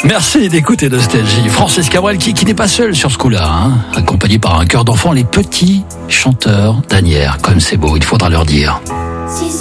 Merci d'écouter Nostalgie. Francis Cabrel qui n'est pas seul sur ce coup-là, hein, accompagné par un chœur d'enfants, les petits chanteurs d'Asnières. Comme c'est beau, il faudra leur dire.